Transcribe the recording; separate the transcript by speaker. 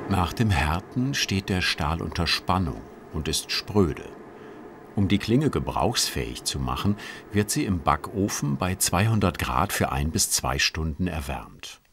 Speaker 1: Nach dem Härten steht der Stahl unter Spannung und ist spröde. Um die Klinge gebrauchsfähig zu machen, wird sie im Backofen bei 200 Grad für 1 bis 2 Stunden erwärmt.